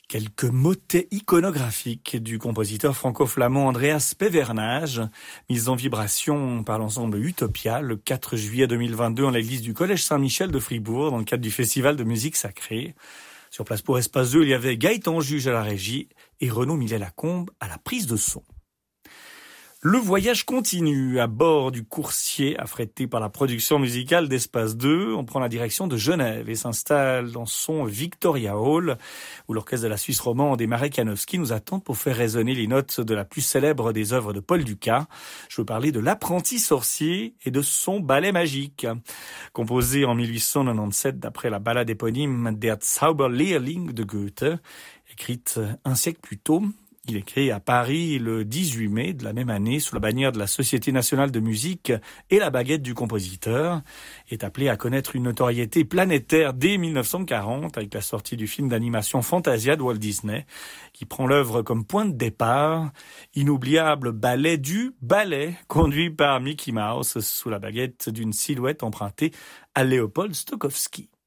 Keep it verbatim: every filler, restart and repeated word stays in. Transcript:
Quelques motets iconographiques du compositeur franco-flamand Andreas Pevernage, mis en vibration par l'ensemble Utopia le quatre juillet deux mille vingt-deux en l'église du Collège Saint-Michel de Fribourg dans le cadre du festival de musique sacrée. Sur place pour Espace deux, il y avait Gaëtan Juge à la régie et Renaud Millet-Lacombe à la prise de son. Le voyage continue à bord du coursier affrété par la production musicale d'Espace deux. On prend la direction de Genève et s'installe dans son Victoria Hall, où l'orchestre de la Suisse romande et Marek Janowski nous attendent pour faire résonner les notes de la plus célèbre des œuvres de Paul Dukas. Je veux parler de L'Apprenti sorcier et de son ballet magique. Composé en mille huit cent quatre-vingt-dix-sept d'après la ballade éponyme Der Zauberlehrling de Goethe, écrite un siècle plus tôt. Il est créé à Paris le dix-huit mai de la même année sous la bannière de la Société nationale de musique et la baguette du compositeur. Est appelé à connaître une notoriété planétaire dès mille neuf cent quarante avec la sortie du film d'animation Fantasia de Walt Disney qui prend l'œuvre comme point de départ. Inoubliable ballet du ballet conduit par Mickey Mouse sous la baguette d'une silhouette empruntée à Léopold Stokowski.